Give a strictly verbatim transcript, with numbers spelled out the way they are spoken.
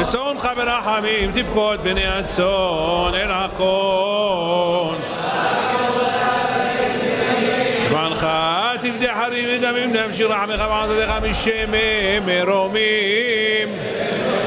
צאנך ברחמים תפקוד בני הצאן אל הקון בנך תפדה חרים ודמים נמשיך רחמך ועזתך משמם מרומים